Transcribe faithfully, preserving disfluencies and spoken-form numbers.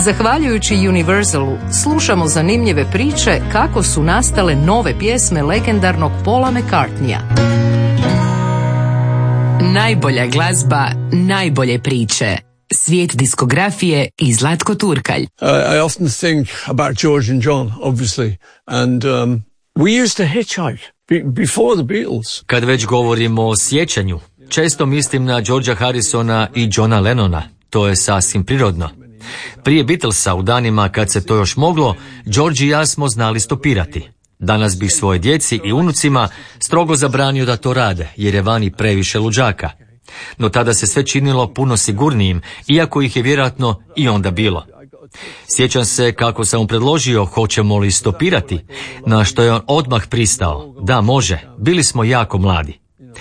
Zahvaljujući Universalu, slušamo zanimljive priče kako su nastale nove pjesme legendarnog Paula McCartneya. Najbolja glazba, najbolje priče. Svijet diskografije i Zlatko Turkalj. Uh, I often think about George and John, obviously, and um, we used to hitchhike be- before the Beatles. Kad već govorimo o sjećanju, često mislim na Georgea Harrisona i Johna Lennona. To je sasvim prirodno. Prije Beatlesa, u danima kad se to još moglo, George i ja smo znali stopirati. Danas bih svoje djeci i unucima strogo zabranio da to rade, jer je vani previše luđaka. No tada se sve činilo puno sigurnijim, iako ih je vjerojatno i onda bilo. Sjećam se kako sam mu predložio hoćemo li stopirati, na što je on odmah pristao. Da, može, bili smo jako mladi.